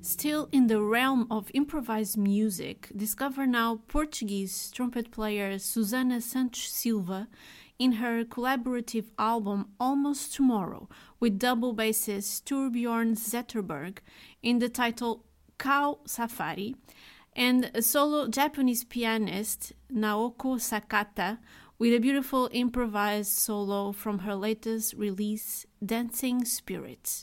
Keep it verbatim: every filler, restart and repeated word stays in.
Still in the realm of improvised music, discover now Portuguese trumpet player Susana Santos Silva in her collaborative album Almost Tomorrow with double bassist Torbjorn Zetterberg in the title Cow Safari, and a solo Japanese pianist Naoko Sakata with a beautiful improvised solo from her latest release Dancing Spirits.